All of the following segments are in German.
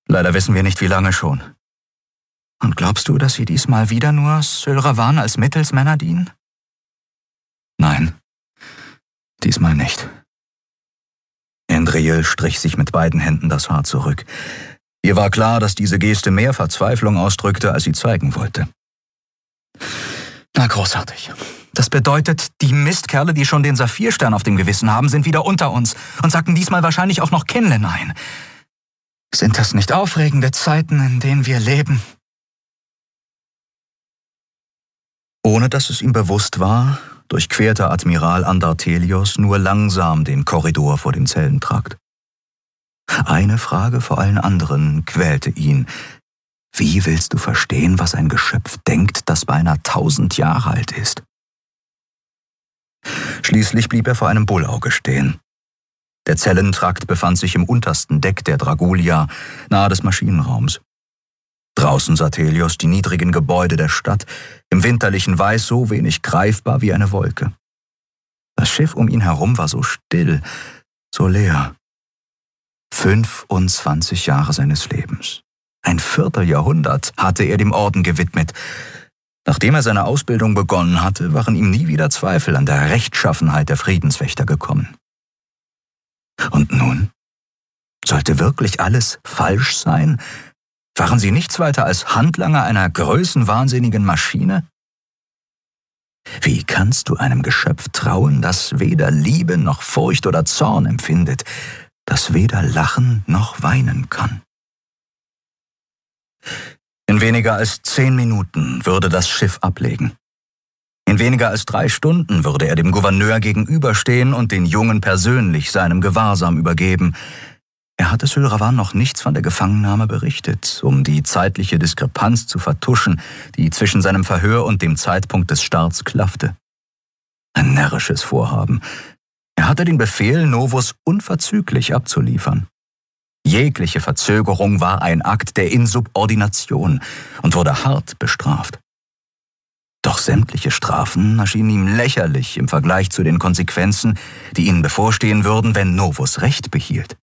Leider wissen wir nicht, wie lange schon. Und glaubst du, dass sie diesmal wieder nur Sylravan als Mittelsmänner dienen? Nein, diesmal nicht. Endriel strich sich mit beiden Händen das Haar zurück. Ihr war klar, dass diese Geste mehr Verzweiflung ausdrückte, als sie zeigen wollte. Na, großartig. Das bedeutet, die Mistkerle, die schon den Saphirstern auf dem Gewissen haben, sind wieder unter uns und sacken diesmal wahrscheinlich auch noch Kinlen ein. Sind das nicht aufregende Zeiten, in denen wir leben? Ohne dass es ihm bewusst war, durchquerte Admiral Andartelios nur langsam den Korridor vor dem Zellentrakt. Eine Frage vor allen anderen quälte ihn. Wie willst du verstehen, was ein Geschöpf denkt, das beinahe 1000 Jahre alt ist? Schließlich blieb er vor einem Bullauge stehen. Der Zellentrakt befand sich im untersten Deck der Dragulia, nahe des Maschinenraums. Draußen sah Telios die niedrigen Gebäude der Stadt, im winterlichen Weiß so wenig greifbar wie eine Wolke. Das Schiff um ihn herum war so still, so leer. 25 Jahre seines Lebens. Ein Vierteljahrhundert hatte er dem Orden gewidmet. Nachdem er seine Ausbildung begonnen hatte, waren ihm nie wieder Zweifel an der Rechtschaffenheit der Friedenswächter gekommen. Und nun? Sollte wirklich alles falsch sein? Waren sie nichts weiter als Handlanger einer größenwahnsinnigen Maschine? Wie kannst du einem Geschöpf trauen, das weder Liebe noch Furcht oder Zorn empfindet, das weder lachen noch weinen kann? In weniger als 10 Minuten würde das Schiff ablegen. In weniger als 3 Stunden würde er dem Gouverneur gegenüberstehen und den Jungen persönlich seinem Gewahrsam übergeben. Er hatte Sylravan noch nichts von der Gefangennahme berichtet, um die zeitliche Diskrepanz zu vertuschen, die zwischen seinem Verhör und dem Zeitpunkt des Starts klaffte. Ein närrisches Vorhaben. Er hatte den Befehl, Novus unverzüglich abzuliefern. Jegliche Verzögerung war ein Akt der Insubordination und wurde hart bestraft. Doch sämtliche Strafen erschienen ihm lächerlich im Vergleich zu den Konsequenzen, die ihnen bevorstehen würden, wenn Novus Recht behielt.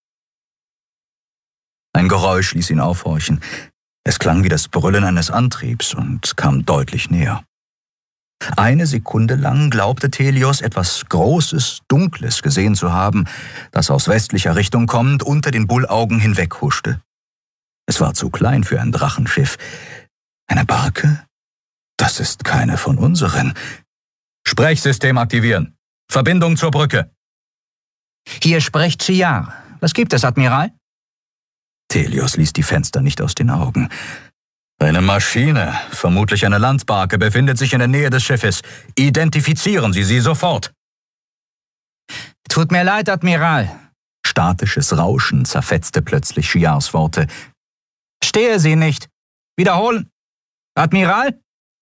Ein Geräusch ließ ihn aufhorchen. Es klang wie das Brüllen eines Antriebs und kam deutlich näher. Eine Sekunde lang glaubte Telios, etwas Großes, Dunkles gesehen zu haben, das aus westlicher Richtung kommend unter den Bullaugen hinweghuschte. Es war zu klein für ein Drachenschiff. Eine Barke? Das ist keine von unseren. Sprechsystem aktivieren. Verbindung zur Brücke. Hier spricht Chiar. Was gibt es, Admiral? Telios ließ die Fenster nicht aus den Augen. Eine Maschine, vermutlich eine Landbarke, befindet sich in der Nähe des Schiffes. Identifizieren Sie sie sofort. Tut mir leid, Admiral. Statisches Rauschen zerfetzte plötzlich Chiars Worte. Stehe sie nicht. Wiederholen. Admiral?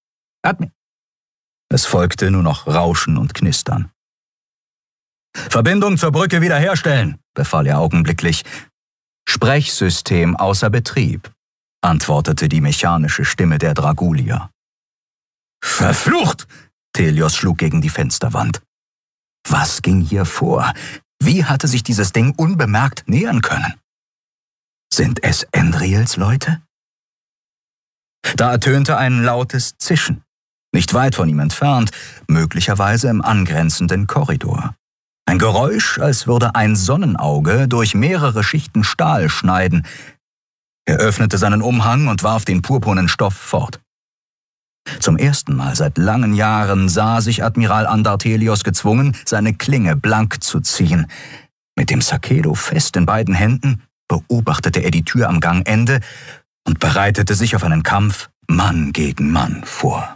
Es folgte nur noch Rauschen und Knistern. Verbindung zur Brücke wiederherstellen, befahl er augenblicklich. Sprechsystem außer Betrieb, antwortete die mechanische Stimme der Dragulia. Verflucht! Telios schlug gegen die Fensterwand. Was ging hier vor? Wie hatte sich dieses Ding unbemerkt nähern können? Sind es Endriels Leute? Da ertönte ein lautes Zischen, nicht weit von ihm entfernt, möglicherweise im angrenzenden Korridor. Ein Geräusch, als würde ein Sonnenauge durch mehrere Schichten Stahl schneiden. Er öffnete seinen Umhang und warf den purpurnen Stoff fort. Zum ersten Mal seit langen Jahren sah sich Admiral Andartelios gezwungen, seine Klinge blank zu ziehen. Mit dem Sakedo fest in beiden Händen beobachtete er die Tür am Gangende und bereitete sich auf einen Kampf Mann gegen Mann vor.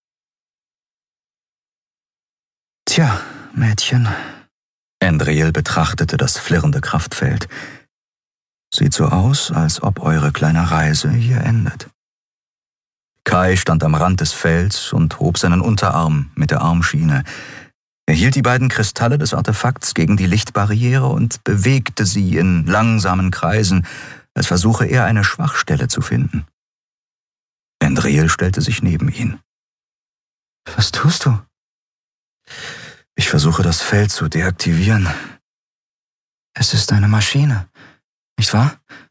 Tja, Mädchen. Endriel betrachtete das flirrende Kraftfeld. Sieht so aus, als ob eure kleine Reise hier endet. Kai stand am Rand des Felds und hob seinen Unterarm mit der Armschiene. Er hielt die beiden Kristalle des Artefakts gegen die Lichtbarriere und bewegte sie in langsamen Kreisen, als versuche er eine Schwachstelle zu finden. Endriel stellte sich neben ihn. Was tust du? Ich versuche, das Feld zu deaktivieren. Es ist eine Maschine, nicht wahr?